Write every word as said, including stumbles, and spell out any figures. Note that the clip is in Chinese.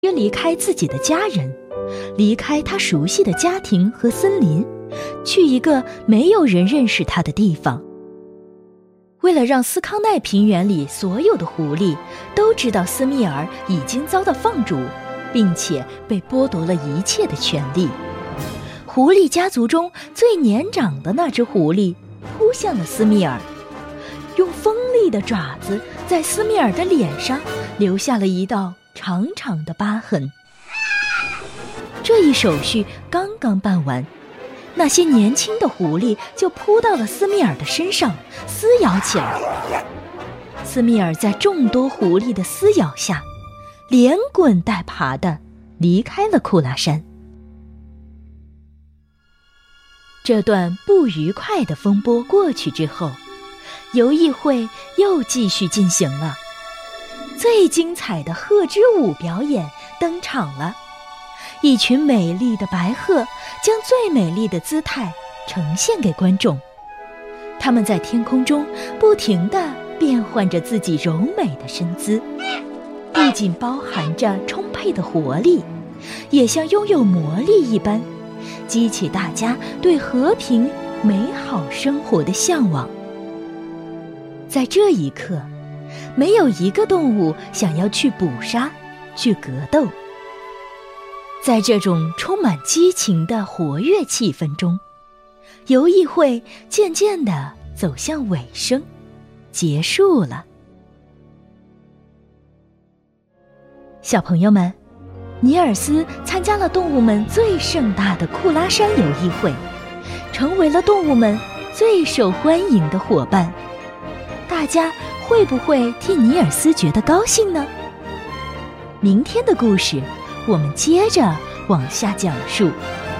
离开自己的家人，离开他熟悉的家庭和森林，去一个没有人认识他的地方。为了让斯康奈平原里所有的狐狸都知道斯密尔已经遭到放逐，并且被剥夺了一切的权利，狐狸家族中最年长的那只狐狸扑向了斯密尔，用锋利的爪子在斯密尔的脸上留下了一道长长的疤痕。这一手续刚刚办完，那些年轻的狐狸就扑到了斯密尔的身上，撕咬起来。斯密尔在众多狐狸的撕咬下，连滚带爬地离开了库拉山。这段不愉快的风波过去之后，游艺会又继续进行了。最精彩的鹤之舞表演登场了，一群美丽的白鹤将最美丽的姿态呈现给观众。它们在天空中不停地变换着自己柔美的身姿，不仅包含着充沛的活力，也像拥有魔力一般，激起大家对和平美好生活的向往。在这一刻，没有一个动物想要去捕杀，去格斗。在这种充满激情的活跃气氛中，游艺会渐渐地走向尾声，结束了。小朋友们，尼尔斯参加了动物们最盛大的库拉山游艺会，成为了动物们最受欢迎的伙伴。大家会不会替尼尔斯觉得高兴呢？明天的故事我们接着往下讲述。